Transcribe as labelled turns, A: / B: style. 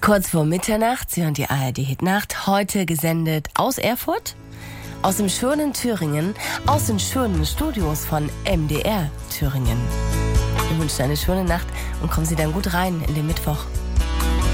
A: Kurz vor Mitternacht, Sie hören die ARD-Hitnacht, heute gesendet aus Erfurt, aus dem schönen Thüringen, aus den schönen Studios von MDR Thüringen. Wir wünschen eine schöne Nacht und kommen Sie dann gut rein in den Mittwoch.